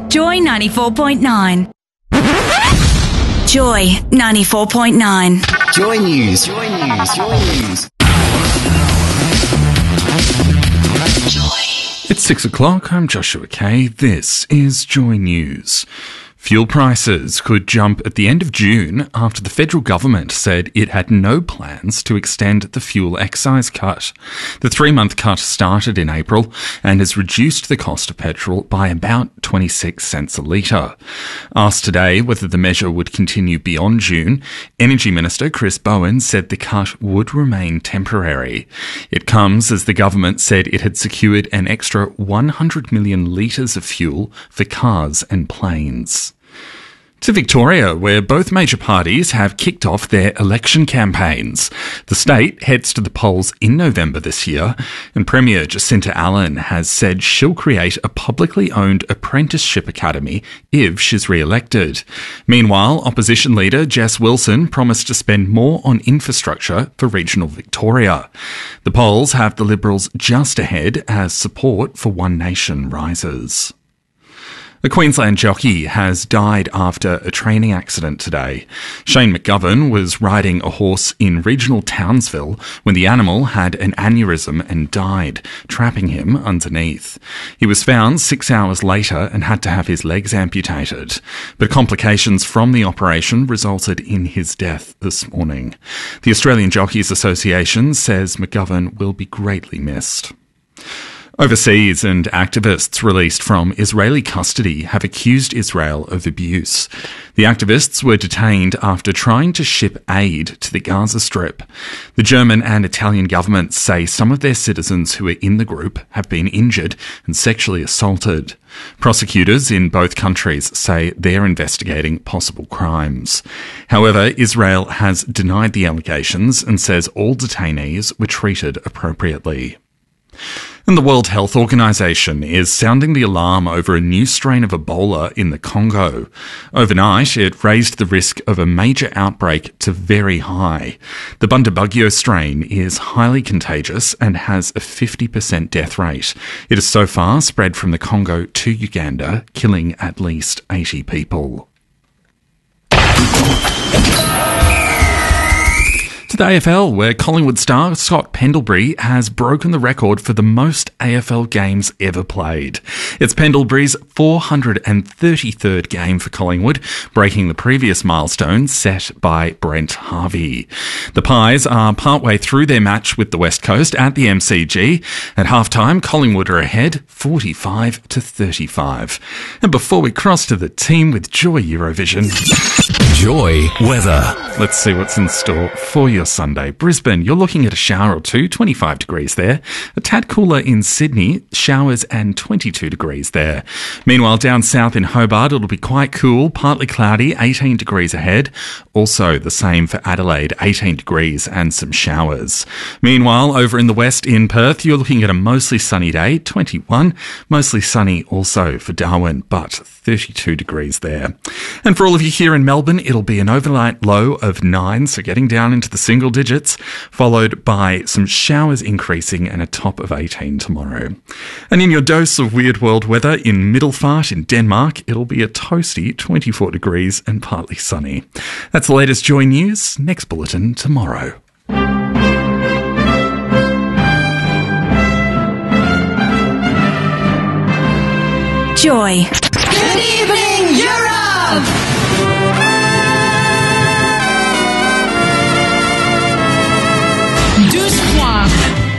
Joy 94.9. Joy 94.9. Joy News. Joy News. Joy News. It's 6 o'clock. I'm Joshua Kay. This is Joy News. Fuel prices could jump at the end of June after the federal government said it had no plans to extend the fuel excise cut. The 3-month cut started in April and has reduced the cost of petrol by about 26 cents a litre. Asked today whether the measure would continue beyond June, Energy Minister Chris Bowen said the cut would remain temporary. It comes as the government said it had secured an extra 100 million litres of fuel for cars and planes. To Victoria, where both major parties have kicked off their election campaigns. The state heads to the polls in November this year, and Premier Jacinta Allen has said she'll create a publicly owned apprenticeship academy if she's re-elected. Meanwhile, opposition leader Jess Wilson promised to spend more on infrastructure for regional Victoria. The polls have the Liberals just ahead as support for One Nation rises. A Queensland jockey has died after a training accident today. Shane McGovern was riding a horse in regional Townsville when the animal had an aneurysm and died, trapping him underneath. He was found 6 hours later and had to have his legs amputated, but complications from the operation resulted in his death this morning. The Australian Jockeys Association says McGovern will be greatly missed. Overseas, and activists released from Israeli custody have accused Israel of abuse. The activists were detained after trying to ship aid to the Gaza Strip. The German and Italian governments say some of their citizens who are in the group have been injured and sexually assaulted. Prosecutors in both countries say they're investigating possible crimes. However, Israel has denied the allegations and says all detainees were treated appropriately. And the World Health Organization is sounding the alarm over a new strain of Ebola in the Congo. Overnight, it raised the risk of a major outbreak to very high. The Bundibugyo strain is highly contagious and has a 50% death rate. It has so far spread from the Congo to Uganda, killing at least 80 people. To the AFL, where Collingwood star Scott Pendlebury has broken the record for the most AFL games ever played. It's Pendlebury's 433rd game for Collingwood, breaking the previous milestone set by Brent Harvey. The Pies are partway through their match with the West Coast at the MCG. At halftime, Collingwood are ahead 45-35. And before we cross to the team with Joy Eurovision... Joy weather. Let's see what's in store for your Sunday. Brisbane, you're looking at a shower or two, 25 degrees there. A tad cooler in Sydney, showers and 22 degrees there. Meanwhile, down south in Hobart, it'll be quite cool, partly cloudy, 18 degrees ahead. Also the same for Adelaide, 18 degrees and some showers. Meanwhile, over in the west in Perth, you're looking at a mostly sunny day, 21. Mostly sunny also for Darwin, but 32 degrees there. And for all of you here in Melbourne, it'll be an overnight low of 9, so getting down into the single digits, followed by some showers increasing and a top of 18 tomorrow. And in your dose of weird world weather in Middelfart in Denmark, it'll be a toasty 24 degrees and partly sunny. That's the latest Joy News. Next bulletin tomorrow. Joy. Good evening, Europe! Douze points.